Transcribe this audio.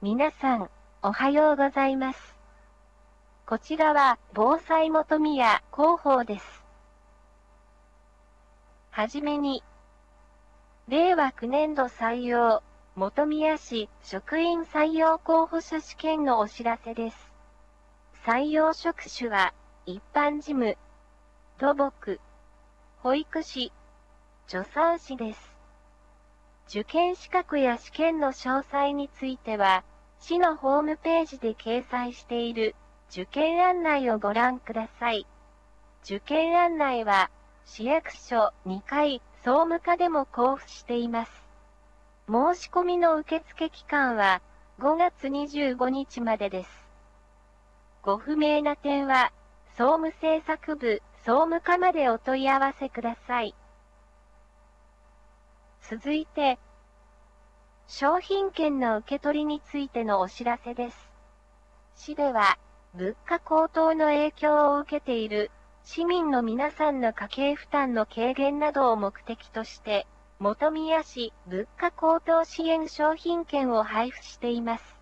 皆さん、おはようございます。こちらは、防災元宮広報です。はじめに、令和9年度採用、本宮市職員採用候補者試験のお知らせです。採用職種は、一般事務、土木、保育士、助産師です。受験資格や試験の詳細については、市のホームページで掲載している受験案内をご覧ください。受験案内は、市役所2階総務課でも交付しています。申し込みの受付期間は5月25日までです。ご不明な点は、総務政策部総務課までお問い合わせください。続いて、商品券の受け取りについてのお知らせです。市では、物価高騰の影響を受けている市民の皆さんの家計負担の軽減などを目的として、本宮市物価高騰支援商品券を配布しています。